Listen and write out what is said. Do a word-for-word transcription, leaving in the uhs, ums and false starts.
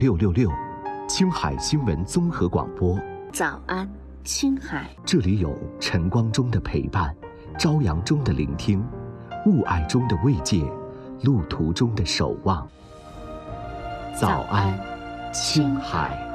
六六六，青海新闻综合广播。 早安，青海。 这里有晨光中的陪伴，朝阳中的聆听，雾霭中的慰藉，路途中的守望。早安，青海。